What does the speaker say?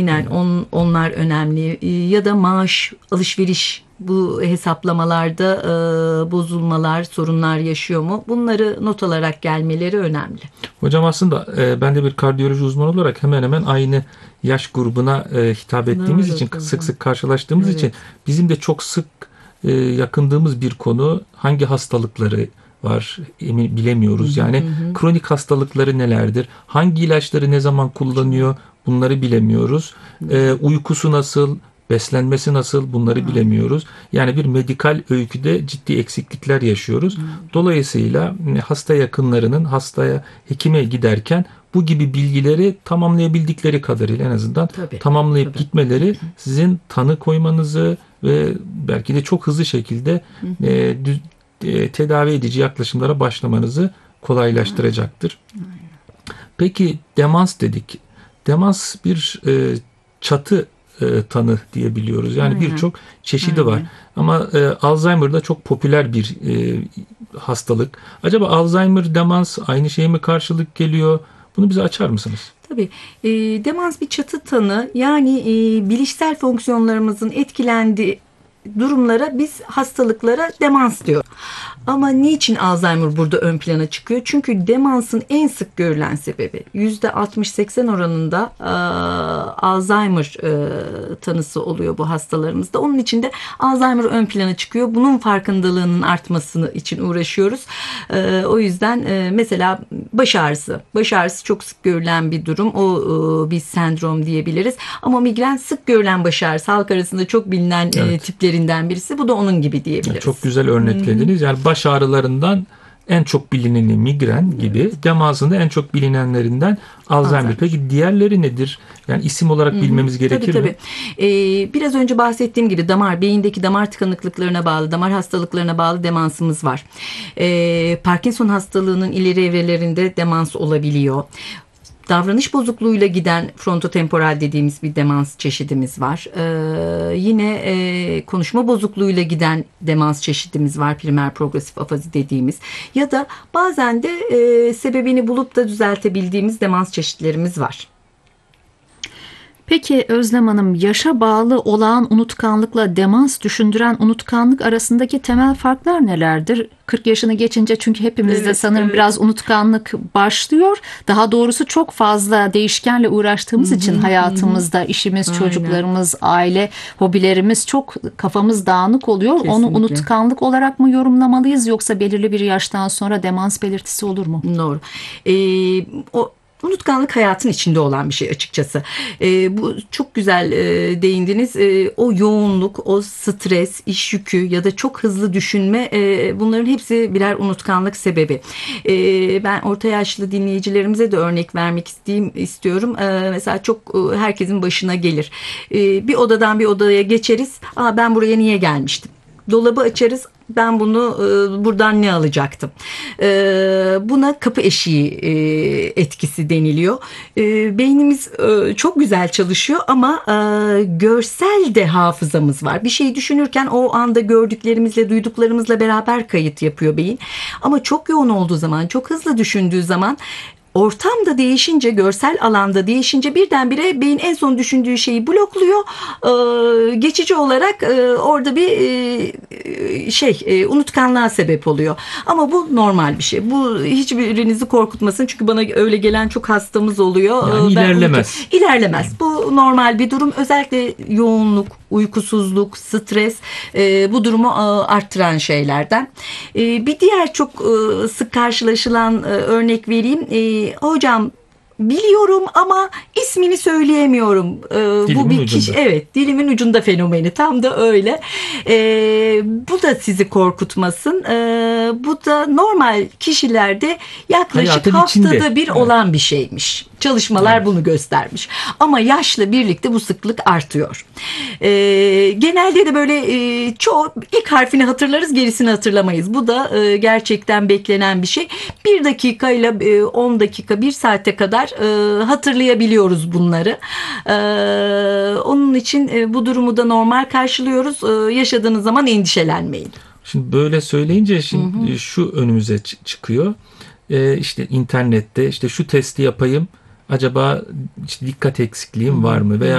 Aynen, onlar önemli. Ya da maaş, alışveriş, bu hesaplamalarda bozulmalar, sorunlar yaşıyor mu? Bunları not alarak gelmeleri önemli. Hocam aslında ben de bir kardiyoloji uzmanı olarak hemen hemen aynı yaş grubuna hitap ettiğimiz Evet için, sık hocam. sık karşılaştığımız için Evet. bizim de çok sık yakındığımız bir konu, hangi hastalıkları var Hı bilemiyoruz. hı Yani hı. Hı. kronik hastalıkları nelerdir? Hangi ilaçları ne zaman kullanıyor? Bunları bilemiyoruz. Uykusu nasıl? Beslenmesi nasıl? Bunları Aynen. bilemiyoruz. Yani bir medikal öyküde ciddi eksiklikler yaşıyoruz. Evet. Dolayısıyla hasta yakınlarının hastaya, hekime giderken bu gibi bilgileri tamamlayabildikleri kadarıyla en azından Tabii. tamamlayıp Tabii. gitmeleri sizin tanı koymanızı ve belki de çok hızlı şekilde Hı hı. tedavi edici yaklaşımlara başlamanızı Aynen. kolaylaştıracaktır. Aynen. Peki demans dedik. Demans bir çatı tanı diyebiliyoruz. Yani Aynen. birçok çeşidi var. Aynen. Ama Alzheimer'da çok popüler bir hastalık. Acaba Alzheimer, demans aynı şeye mi karşılık geliyor? Bunu bize açar mısınız? Tabii. Demans bir çatı tanı. Yani bilişsel fonksiyonlarımızın etkilendiği durumlara biz hastalıklara demans diyor. Ama niçin Alzheimer burada ön plana çıkıyor? Çünkü demansın en sık görülen sebebi %60-80 oranında Alzheimer tanısı oluyor bu hastalarımızda. Onun için de Alzheimer ön plana çıkıyor. Bunun farkındalığının artmasını için uğraşıyoruz. O yüzden mesela baş ağrısı. Baş ağrısı çok sık görülen bir durum. O bir sendrom diyebiliriz. Ama migren sık görülen baş ağrısı. Halk arasında çok bilinen Evet. tiplerinden birisi. Bu da onun gibi Yani diyebiliriz. çok güzel örneklediniz. Yani baş ağrılarından en çok bilineni migren gibi, Evet. demansın da en çok bilinenlerinden Alzheimer. Alzheimer. Peki diğerleri nedir? Yani isim olarak bilmemiz Tabii gerekir mi? tabii. Biraz önce bahsettiğim gibi beyindeki damar tıkanıklıklarına bağlı, damar hastalıklarına bağlı demansımız var. Parkinson hastalığının ileri evrelerinde demans olabiliyor. Davranış bozukluğuyla giden frontotemporal dediğimiz bir demans çeşidimiz var. Yine konuşma bozukluğuyla giden demans çeşidimiz var. Primer progresif afazi dediğimiz. Ya da bazen de sebebini bulup da düzeltebildiğimiz demans çeşitlerimiz var. Peki Özlem Hanım, yaşa bağlı olağan unutkanlıkla demans düşündüren unutkanlık arasındaki temel farklar nelerdir? 40 yaşını geçince çünkü hepimizde Evet, sanırım evet. biraz unutkanlık başlıyor. Daha doğrusu çok fazla değişkenle uğraştığımız için hayatımızda işimiz, Aynen. çocuklarımız, aile, hobilerimiz çok kafamız dağınık oluyor. Onu Kesinlikle. unutkanlık olarak mı yorumlamalıyız yoksa belirli bir yaştan sonra demans belirtisi olur mu? Doğru. O unutkanlık hayatın içinde olan bir şey açıkçası. Bu çok güzel değindiniz. O yoğunluk, o stres, iş yükü ya da çok hızlı düşünme, bunların hepsi birer unutkanlık sebebi. Ben orta yaşlı dinleyicilerimize de örnek vermek istiyorum. Mesela çok herkesin başına gelir. Bir odadan bir odaya geçeriz. Ben buraya niye gelmiştim? Dolabı açarız. Ben bunu buradan ne alacaktım? Buna kapı eşiği etkisi deniliyor. Beynimiz çok güzel çalışıyor ama görsel de hafızamız var. Bir şeyi düşünürken o anda gördüklerimizle, duyduklarımızla beraber kayıt yapıyor beyin. Ama çok yoğun olduğu zaman, çok hızlı düşündüğü zaman ortam da değişince, görsel alanda değişince birdenbire beyin en son düşündüğü şeyi blokluyor. Geçici olarak orada bir unutkanlığa sebep oluyor. Ama bu normal bir şey. Bu hiçbirinizi korkutmasın. Çünkü bana öyle gelen çok hastamız oluyor. Yani ilerlemez. İlerlemez. Bu normal bir durum. Özellikle yoğunluk, uykusuzluk, stres bu durumu arttıran şeylerden. Bir diğer çok sık karşılaşılan örnek vereyim. Hocam biliyorum ama ismini söyleyemiyorum. Bu Dilimin bir kişi, ucunda. evet, dilimin ucunda fenomeni, tam da öyle. Bu da sizi korkutmasın. Bu da normal kişilerde yaklaşık Hayatın içinde. haftada bir Evet. olan bir şeymiş. Çalışmalar Evet. bunu göstermiş. Ama yaşla birlikte bu sıklık artıyor. Genelde de böyle çoğu ilk harfini hatırlarız, gerisini hatırlamayız. Bu da gerçekten beklenen bir şey. 1 dakika ile 10 dakika, 1 saate kadar hatırlayabiliyoruz bunları. Onun için bu durumu da normal karşılıyoruz. Yaşadığınız zaman endişelenmeyin. Şimdi böyle söyleyince şimdi şu önümüze çıkıyor. İşte internette işte şu testi yapayım. Acaba işte dikkat eksikliğim var mı? Veya